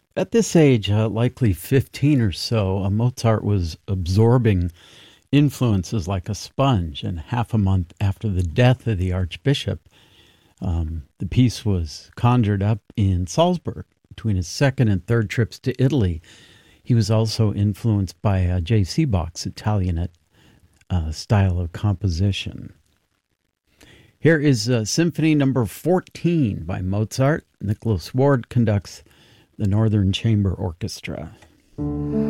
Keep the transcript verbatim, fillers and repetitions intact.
At this age, uh, likely fifteen or so, uh, Mozart was absorbing influences like a sponge, and half a month after the death of the Archbishop, um, the piece was conjured up in Salzburg. Between his second and third trips to Italy, he was also influenced by uh, J C. Bach's Italianate uh, style of composition. Here is uh, Symphony Number fourteen by Mozart. Nicholas Ward conducts the Northern Chamber Orchestra.